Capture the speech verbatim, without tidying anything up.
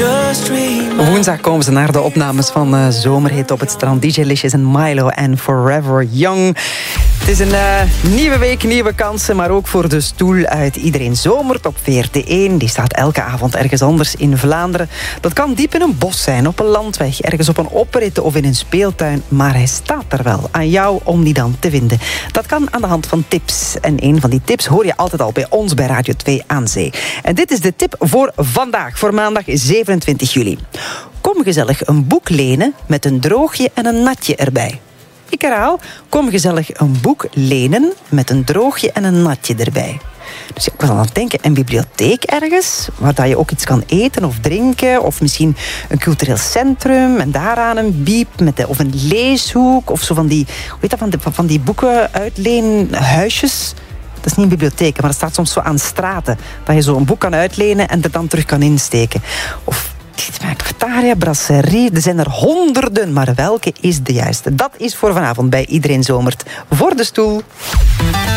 Woensdag komen ze naar de opnames van uh, Zomerhit op het strand. D J Licious en Milo en Forever Young. Het is een uh, nieuwe week, nieuwe kansen, maar ook voor de stoel uit Iedereen Zomert op V R T één. Die staat elke avond ergens anders in Vlaanderen. Dat kan diep in een bos zijn, op een landweg, ergens op een oprit of in een speeltuin. Maar hij staat er wel. Aan jou om die dan te vinden. Dat kan aan de hand van tips. En een van die tips hoor je altijd al bij ons bij Radio twee aan Zee. En dit is de tip voor vandaag, voor maandag zevenentwintig juli. Kom gezellig een boek lenen met een droogje en een natje erbij. Ik herhaal, kom gezellig een boek lenen met een droogje en een natje erbij. Dus ik was aan het denken, een bibliotheek ergens, waar je ook iets kan eten of drinken, of misschien een cultureel centrum, en daaraan een biep, met de, of een leeshoek, of zo van die, hoe heet dat, van, de, van die boeken uitleenhuisjes. Dat is niet een bibliotheek, maar dat staat soms zo aan straten, dat je zo een boek kan uitlenen en er dan terug kan insteken. Of cafetaria, brasserie, er zijn er honderden, maar welke is de juiste? Dat is voor vanavond bij Iedereen Zomert. Voor de stoel.